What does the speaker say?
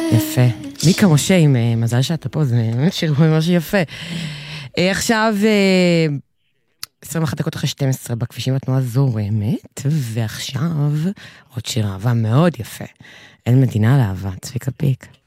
יפה. מיקה משה עם מזל שאתה פה, זה שיר ממש יפה. עכשיו 21 דקות אחרי 12 בכבישים התנועה זורמת, ועכשיו עוד שיר אהבה מאוד יפה. אין מדינה לאהבה, צביקה פיק.